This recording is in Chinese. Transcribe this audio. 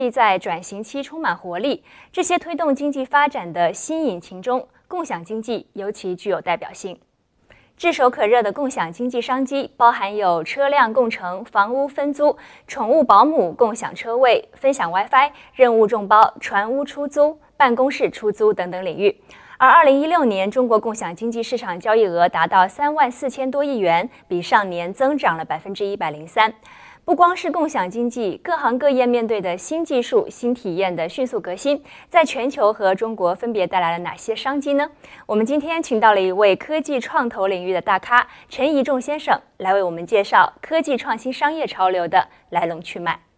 在转型期充满活力，这些推动经济发展的新引擎中，共享经济尤其具有代表性。炙手可热的共享经济商机包含有车辆共乘、房屋分租、宠物保姆共享车位、分享 WiFi、任务众包、船屋出租、办公室出租等等领域。而2016年，中国共享经济市场交易额达到34000多亿元，比上年增长了103%。不光是共享经济，各行各业面对的新技术、新体验的迅速革新，在全球和中国分别带来了哪些商机呢？我们今天请到了一位科技创投领域的大咖陈宜仲先生，来为我们介绍科技创新商业潮流的来龙去脉。